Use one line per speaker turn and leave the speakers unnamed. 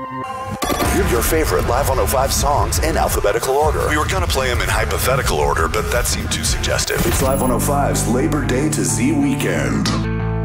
Your favorite Live 105 songs in alphabetical order. We were going to play them in hypothetical order, but that seemed too suggestive. It's Live 105's Labor Day to Z weekend.